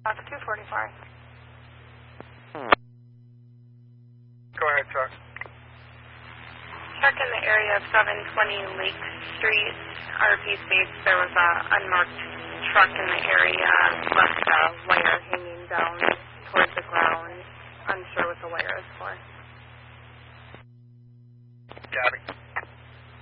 That's 244. Go ahead, truck. Check in the area of 720 Lake Street, RP states there was a unmarked truck in the area, left a wire hanging down towards the ground. Unsure what the wire is for.